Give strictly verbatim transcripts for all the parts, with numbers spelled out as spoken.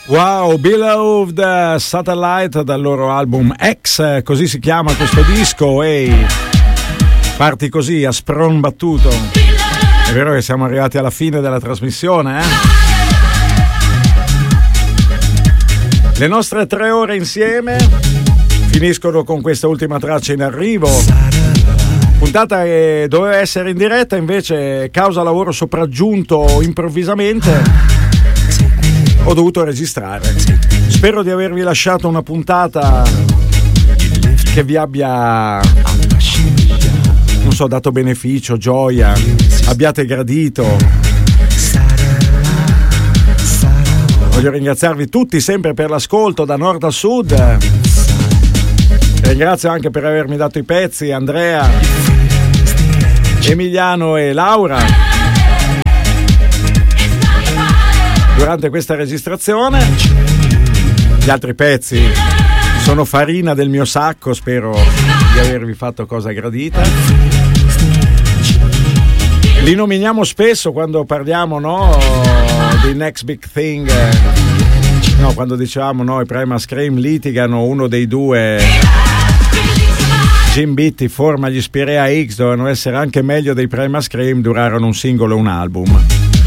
Wow, Beloved Satellite dal loro album X, così si chiama questo disco. Ehi, parti così a spron battuto. È vero che siamo arrivati alla fine della trasmissione, eh? Le nostre tre ore insieme finiscono con questa ultima traccia in arrivo. Puntata che doveva essere in diretta, invece causa lavoro sopraggiunto improvvisamente ho dovuto registrare. Spero di avervi lasciato una puntata che vi abbia, non so, dato beneficio, gioia, abbiate gradito. Voglio ringraziarvi tutti sempre per l'ascolto da nord a sud. Ringrazio anche per avermi dato i pezzi Andrea, Emiliano e Laura durante questa registrazione. Gli altri pezzi sono farina del mio sacco, spero di avervi fatto cosa gradita. Li nominiamo spesso quando parliamo, no, di Next Big Thing, no, quando dicevamo no, i Primal Scream litigano, uno dei due, Jim Beatty, forma gli Spirea X, dovevano essere anche meglio dei Primal Scream, durarono un singolo e un album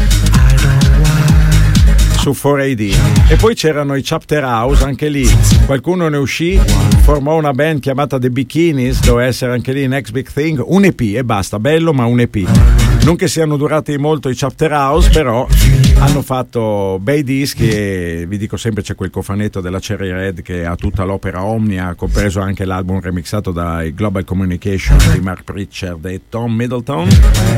su quattro A D. E poi c'erano i Chapter House, anche lì qualcuno ne uscì, formò una band chiamata The Bikinis, doveva essere anche lì Next Big Thing, un E P e basta, bello ma un E P. Non che siano durati molto i Chapter House, però hanno fatto bei dischi e vi dico sempre c'è quel cofanetto della Cherry Red che ha tutta l'opera Omnia, compreso anche l'album remixato dai Global Communication di Mark Pritchard e Tom Middleton.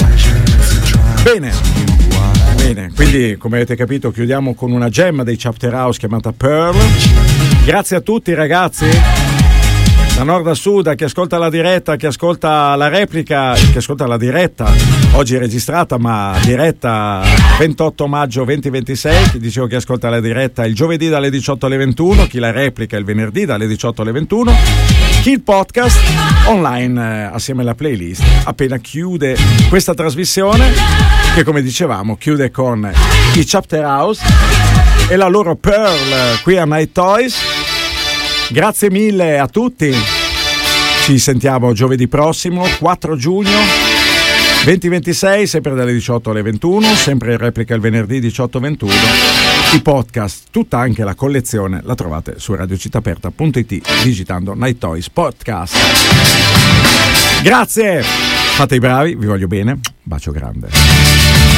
Bene. Bene, quindi come avete capito chiudiamo con una gemma dei Chapter House chiamata Pearl. Grazie a tutti ragazzi, da nord a sud, a chi ascolta la diretta, a chi ascolta la replica, chi ascolta la diretta, oggi registrata ma diretta ventotto maggio duemilaventisei, chi dicevo chi ascolta la diretta il giovedì dalle diciotto alle ventuno, chi la replica il venerdì dalle diciotto alle ventuno, chi il podcast online eh, assieme alla playlist appena chiude questa trasmissione che come dicevamo chiude con i Chapter House e la loro Pearl qui a Night Toys. Grazie mille a tutti, ci sentiamo giovedì prossimo quattro giugno duemilaventisei, sempre dalle diciotto alle ventuno, sempre in replica il venerdì diciotto ventuno. I podcast, tutta anche la collezione la trovate su radiocittaaperta punto it digitando Night Toys Podcast. Grazie, fate i bravi, vi voglio bene, bacio grande.